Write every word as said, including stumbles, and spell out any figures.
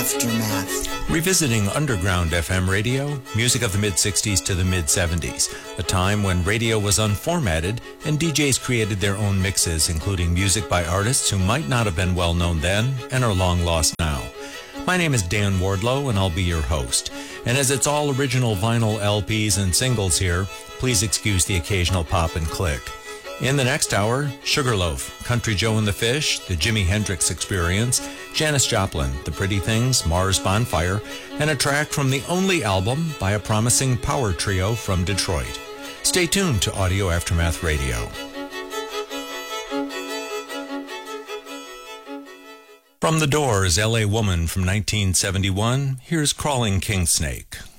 Aftermath. Revisiting underground F M radio, music of the mid-sixties to the mid-seventies, a time when radio was unformatted and D Js created their own mixes, including music by artists who might not have been well known then and are long lost now. My name is Dan Wardlow, and I'll be your host. And as it's all original vinyl L Ps and singles here, please excuse the occasional pop and click. In the next hour, Sugarloaf, Country Joe and the Fish, the Jimi Hendrix Experience, Janis Joplin, The Pretty Things, Mars Bonfire, and a track from the only album by a promising power trio from Detroit. Stay tuned to Audio Aftermath Radio. From The Doors' L A Woman from nineteen seventy-one, here's Crawling King Snake.